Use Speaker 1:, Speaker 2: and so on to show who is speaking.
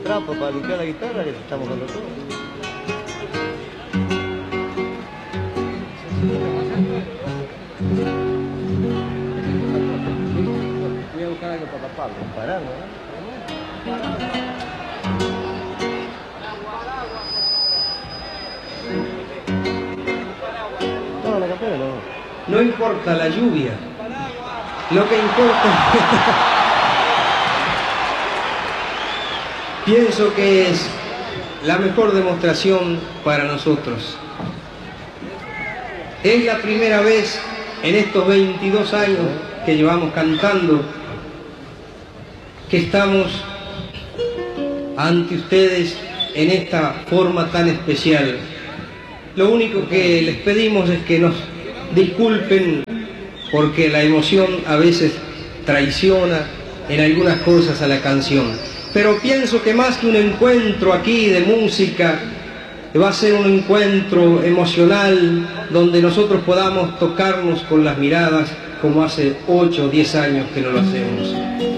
Speaker 1: trapo para limpiar la guitarra que se está mojando todo. Voy a buscar algo para taparlo. Pararlo, ¿no? No, la campera no.
Speaker 2: No importa la lluvia. Lo que importa... Pienso que es la mejor demostración para nosotros. Es la primera vez en estos 22 años que llevamos cantando que estamos ante ustedes en esta forma tan especial. Lo único que les pedimos es que nos disculpen porque la emoción a veces traiciona en algunas cosas a la canción. Pero pienso que más que un encuentro aquí de música, va a ser un encuentro emocional donde nosotros podamos tocarnos con las miradas como hace 8 o 10 años que no lo hacemos.